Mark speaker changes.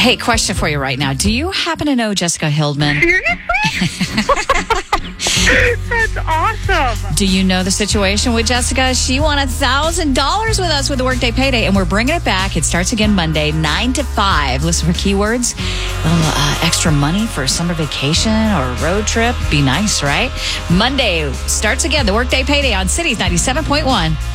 Speaker 1: Hey, question for you right now. Do you happen to know Jessica Hildman?
Speaker 2: Seriously? That's awesome.
Speaker 1: Do you know the situation with Jessica? She won $1,000 with us with the Workday Payday, and we're bringing it back. It starts again Monday, 9 to 5. Listen for keywords. A little extra money for a summer vacation or a road trip. Be nice, right? Monday starts again, the Workday Payday on Cities 97.1.